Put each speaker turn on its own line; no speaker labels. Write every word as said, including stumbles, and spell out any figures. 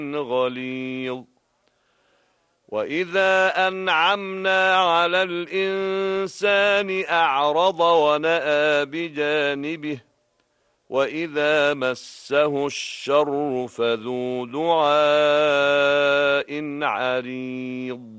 غليظ وإذا أنعمنا على الإنسان أعرض ونأى بجانبه وإذا مسه الشر فذو دعاء عريض